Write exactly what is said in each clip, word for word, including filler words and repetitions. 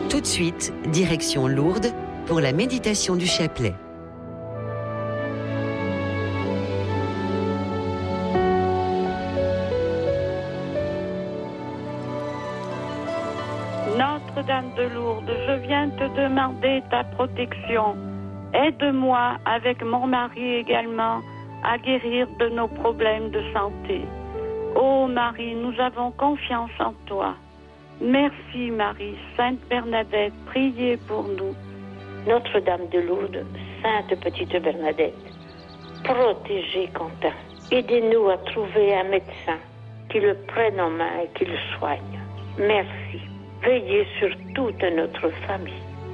Tout de suite, direction Lourdes pour la méditation du chapelet. Notre-Dame de Lourdes, je viens te demander ta protection. Aide-moi, avec mon mari également, à guérir de nos problèmes de santé. Ô Marie, nous avons confiance en toi. Merci Marie, Sainte Bernadette, priez pour nous. Notre-Dame de Lourdes, Sainte Petite Bernadette, protégez Quentin. Aidez-nous à trouver un médecin qui le prenne en main et qui le soigne. Merci. Veillez sur toute notre famille.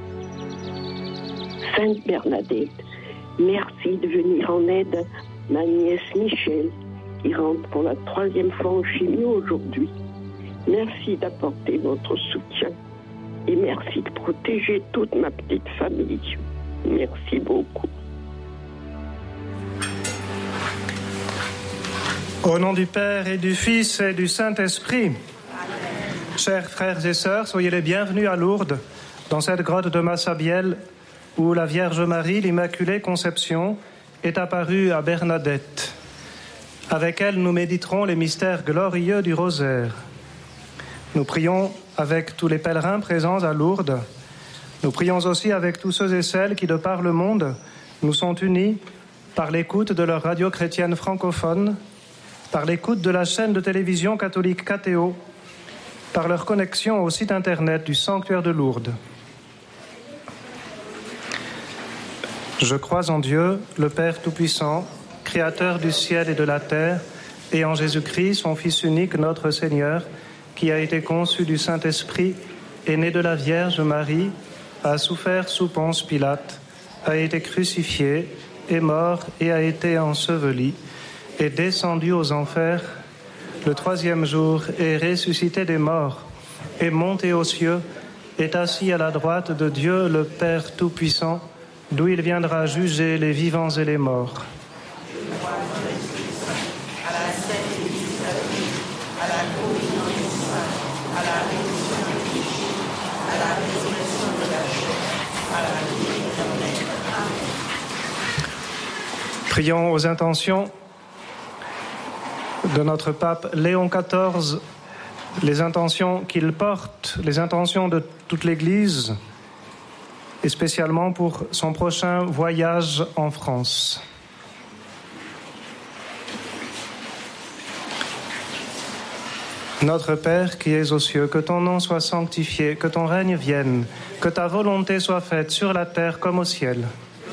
Sainte Bernadette, merci de venir en aide à ma nièce Michel, qui rentre pour la troisième fois en chimio aujourd'hui. Merci d'apporter votre soutien et merci de protéger toute ma petite famille. Merci beaucoup. Au nom du Père et du Fils et du Saint-Esprit, chers frères et sœurs, soyez les bienvenus à Lourdes, dans cette grotte de Massabielle, où la Vierge Marie, l'Immaculée Conception, est apparue à Bernadette. Avec elle, nous méditerons les mystères glorieux du rosaire. Nous prions avec tous les pèlerins présents à Lourdes. Nous prions aussi avec tous ceux et celles qui, de par le monde, nous sont unis par l'écoute de leur radio chrétienne francophone, par l'écoute de la chaîne de télévision catholique K T O, par leur connexion au site internet du sanctuaire de Lourdes. Je crois en Dieu, le Père Tout-Puissant, Créateur du ciel et de la terre, et en Jésus-Christ, son Fils unique, notre Seigneur, qui a été conçu du Saint-Esprit, est né de la Vierge Marie, a souffert sous Ponce Pilate, a été crucifié, est mort et a été enseveli, est descendu aux enfers, le troisième jour est ressuscité des morts, est monté aux cieux, est assis à la droite de Dieu, le Père Tout-Puissant, d'où il viendra juger les vivants et les morts. Prions aux intentions de notre pape Léon quatorze, les intentions qu'il porte, les intentions de toute l'Église, et spécialement pour son prochain voyage en France. Notre Père qui es aux cieux, que ton nom soit sanctifié, que ton règne vienne, que ta volonté soit faite sur la terre comme au ciel.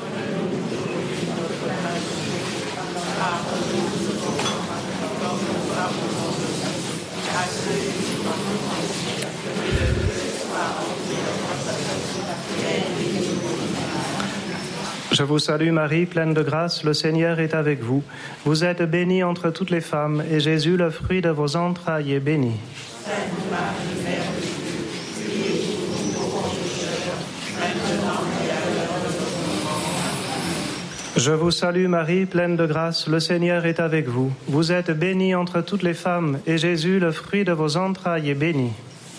Je vous salue Marie, pleine de grâce, le Seigneur est avec vous. Vous êtes bénie entre toutes les femmes, et Jésus, le fruit de vos entrailles, est béni. Sainte Marie, Mère de Dieu, priez pour nous pauvres pécheurs, maintenant et à l'heure de notre mort. Je vous salue Marie, pleine de grâce, le Seigneur est avec vous. Vous êtes bénie entre toutes les femmes, et Jésus, le fruit de vos entrailles, est béni.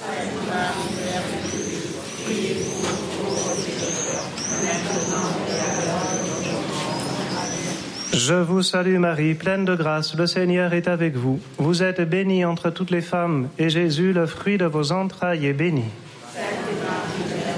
Je vous salue Marie, pleine de grâce, le Seigneur est avec vous. Vous êtes bénie entre toutes les femmes, et Jésus, le fruit de vos entrailles, est béni. Sainte Marie,